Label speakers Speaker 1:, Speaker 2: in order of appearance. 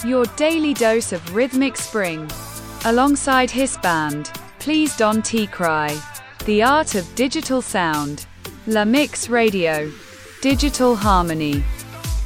Speaker 1: Your daily dose of rhythmic spring. Alongside his band, Please Don't Cry. The art of digital sound. La Mix Radio. Digital harmony.